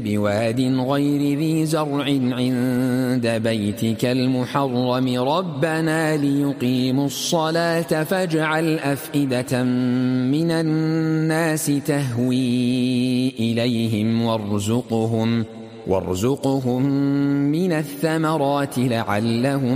بواد غير ذي زرع عند بيتك المحرم ربنا ليقيموا الصلاة فاجعل أفئدة من الناس تهوي إليهم وارزقهم من الثمرات لعلهم